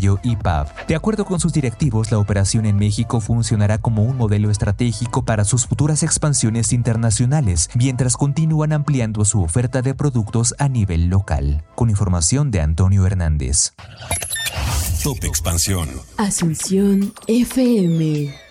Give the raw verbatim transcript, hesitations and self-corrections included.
Mayo y P A B. De acuerdo con sus directivos, la operación en México funcionará como un modelo estratégico para sus futuras expansiones internacionales, mientras continúan ampliando su oferta de productos a nivel local. Con información de Antonio Hernández. Top Expansión. Asunción F M.